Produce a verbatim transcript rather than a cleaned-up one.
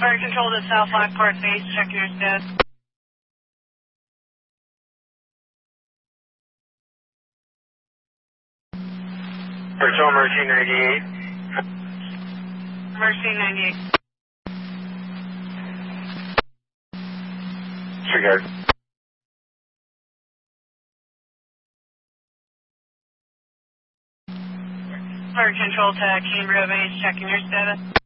Fire control to South Lockhart base, checking your status. Control Mercy ninety-eight. Mercy ninety-eight. Disregard. Fire control to Cambria base, checking your status.